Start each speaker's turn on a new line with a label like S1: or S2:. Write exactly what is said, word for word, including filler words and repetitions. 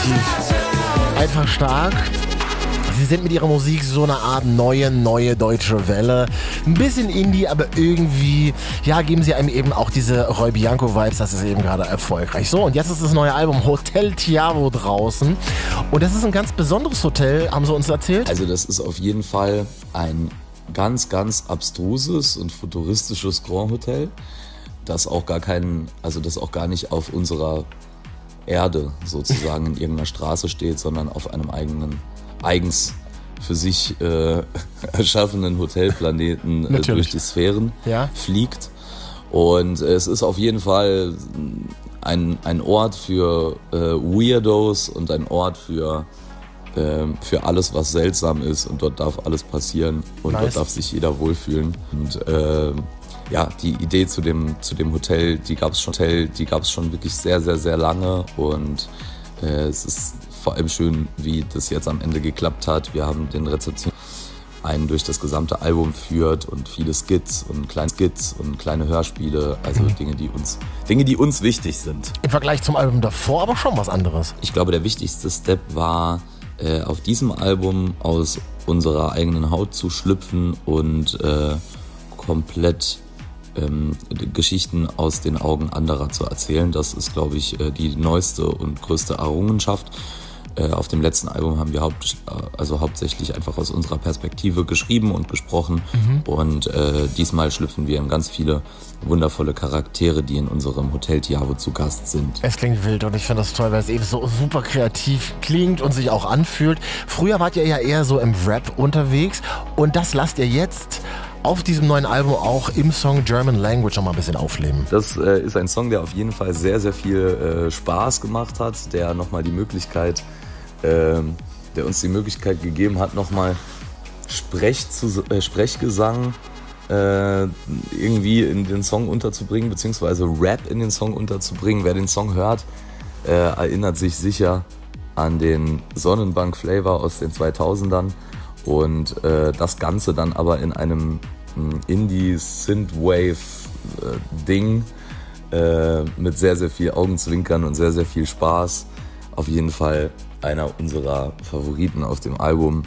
S1: definitiv. Einfach stark. Sie sind mit ihrer Musik so eine Art neue, neue deutsche Welle. Ein bisschen Indie, aber irgendwie, ja, geben sie einem eben auch diese Roy Bianco-Vibes, das ist eben gerade erfolgreich. So, und jetzt ist das neue Album Hotel Tiavo draußen. Und das ist ein ganz besonderes Hotel, haben sie uns erzählt?
S2: Also das ist auf jeden Fall ein ganz, ganz abstruses und futuristisches Grand Hotel, das auch gar keinen, also das auch gar nicht auf unserer Erde sozusagen in irgendeiner Straße steht, sondern auf einem eigenen eigens für sich äh, erschaffenen Hotelplaneten äh, durch die Sphären ja. fliegt. Und es ist auf jeden Fall ein, ein Ort für äh, Weirdos und ein Ort für, äh, für alles, was seltsam ist. Und dort darf alles passieren und nice. Dort darf sich jeder wohlfühlen. Und äh, ja, die Idee zu dem, zu dem Hotel, die gab es schon, die gab es schon wirklich sehr, sehr, sehr lange. Und äh, es ist vor allem schön, wie das jetzt am Ende geklappt hat. Wir haben den Rezeption einen durch das gesamte Album führt und viele Skits und kleine Skits und kleine Hörspiele, also mhm. Dinge, die uns, Dinge, die uns wichtig sind.
S1: Im Vergleich zum Album davor aber schon was anderes.
S2: Ich glaube, der wichtigste Step war, äh, auf diesem Album aus unserer eigenen Haut zu schlüpfen und äh, komplett ähm, Geschichten aus den Augen anderer zu erzählen. Das ist, glaube ich, äh, die neueste und größte Errungenschaft. Auf dem letzten Album haben wir haupt, also hauptsächlich einfach aus unserer Perspektive geschrieben und gesprochen. Mhm. Und äh, diesmal schlüpfen wir in ganz viele wundervolle Charaktere, die in unserem Hotel Tiavo zu Gast sind.
S1: Es klingt wild und ich finde das toll, weil es eben so super kreativ klingt und sich auch anfühlt. Früher wart ihr ja eher so im Rap unterwegs und das lasst ihr jetzt auf diesem neuen Album auch im Song German Language noch mal ein bisschen aufleben.
S2: Das äh, ist ein Song, der auf jeden Fall sehr, sehr viel äh, Spaß gemacht hat, der nochmal die Möglichkeit Ähm, der uns die Möglichkeit gegeben hat, nochmal Sprech zu, äh, Sprechgesang äh, irgendwie in den Song unterzubringen, beziehungsweise Rap in den Song unterzubringen. Wer den Song hört, äh, erinnert sich sicher an den Sonnenbank-Flavor aus den zweitausendern und äh, das Ganze dann aber in einem Indie-Synthwave-Ding äh, mit sehr, sehr viel Augenzwinkern und sehr, sehr viel Spaß. Auf jeden Fall einer unserer Favoriten auf dem Album.